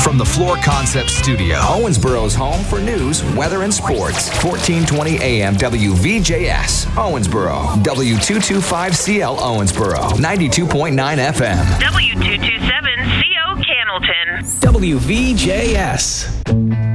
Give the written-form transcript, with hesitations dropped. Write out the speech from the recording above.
From the Floor Concept Studio, Owensboro's home for news, weather, and sports. 1420 AM WVJS, Owensboro. W225CL Owensboro. 92.9 FM. W227CO Cannleton. WVJS.